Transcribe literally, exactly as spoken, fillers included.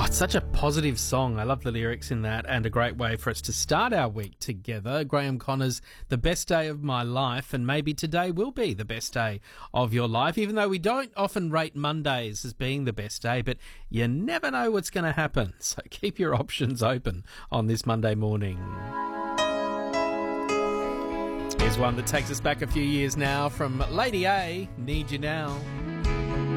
it's such a positive song. I love the lyrics in that, and a great way for us to start our week together. Graham Connor's The Best Day of My Life, and maybe today will be the best day of your life, even though we don't often rate Mondays as being the best day, but you never know what's going to happen. So keep your options open on this Monday morning. Here's one that takes us back a few years now from Lady A, Need You Now.